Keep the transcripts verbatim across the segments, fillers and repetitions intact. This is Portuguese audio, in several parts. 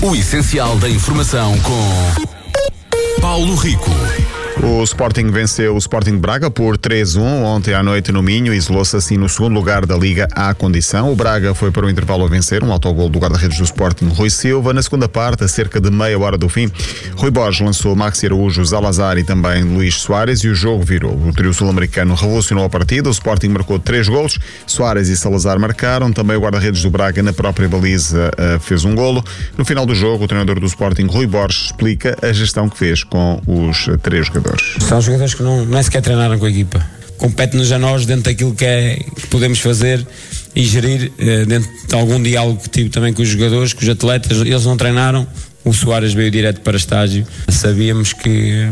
O essencial da informação com Paulo Rico. O Sporting venceu o Sporting de Braga por três a um ontem à noite no Minho e isolou-se assim no segundo lugar da Liga à condição. O Braga foi para o intervalo a vencer, um autogol do guarda-redes do Sporting, Rui Silva. Na segunda parte, a cerca de meia hora do fim, Rui Borges lançou Maxi Araújo, Zalazar e também Luís Soares e o jogo virou. O trio sul-americano revolucionou a partida, o Sporting marcou três golos, Soares e Salazar marcaram, também o guarda-redes do Braga na própria baliza uh, fez um golo. No final do jogo, o treinador do Sporting, Rui Borges, explica a gestão que fez com os uh, três jogadores. São jogadores que não, não é sequer treinaram com a equipa. Compete-nos a nós dentro daquilo que, é, que podemos fazer e gerir, eh, dentro de algum diálogo que tive também com os jogadores, com os atletas. Eles não treinaram, o Soares veio direto para estágio. Sabíamos que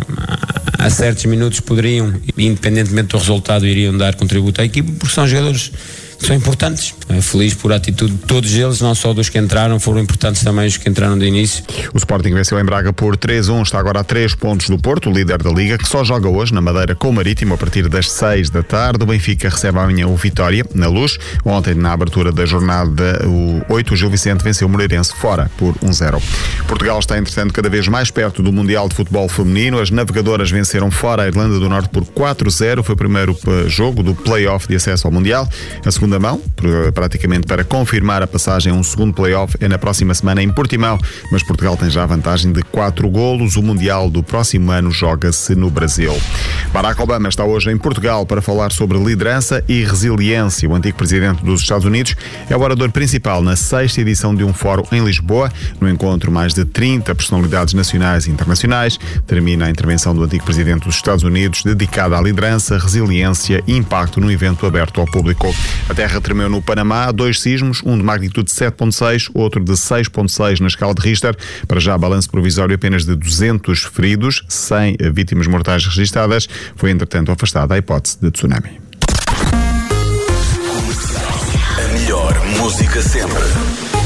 a certos minutos poderiam, independentemente do resultado, iriam dar contributo à equipa, porque são jogadores que são importantes. Feliz por a atitude de todos eles, não só dos que entraram, foram importantes também os que entraram de início. O Sporting venceu em Braga por três a um, está agora a três pontos do Porto, o líder da Liga, que só joga hoje na Madeira com o Marítimo a partir das seis da tarde. O Benfica recebe amanhã o Vitória, na Luz. Ontem, na abertura da jornada o oito, o Gil Vicente venceu o Moreirense fora por um a zero. Portugal está, entretanto, cada vez mais perto do Mundial de Futebol Feminino. As navegadoras venceram fora a Irlanda do Norte por quatro a zero. Foi o primeiro jogo do play-off de acesso ao Mundial. A segunda mão, praticamente para confirmar a passagem a um segundo play-off, é na próxima semana em Portimão, mas Portugal tem já a vantagem de quatro golos. O Mundial do próximo ano joga-se no Brasil. Barack Obama está hoje em Portugal para falar sobre liderança e resiliência. O antigo presidente dos Estados Unidos é o orador principal na sexta edição de um fórum em Lisboa. No encontro, mais de trinta personalidades nacionais e internacionais. Termina a intervenção do antigo presidente dos Estados Unidos, dedicada à liderança, resiliência e impacto no evento aberto ao público. A terra tremeu no Panamá, dois sismos, um de magnitude sete ponto seis, outro de seis ponto seis na escala de Richter. Para já, balanço provisório apenas de duzentos feridos, cem vítimas mortais registadas. Foi, entretanto, afastada a hipótese de tsunami. A melhor música sempre.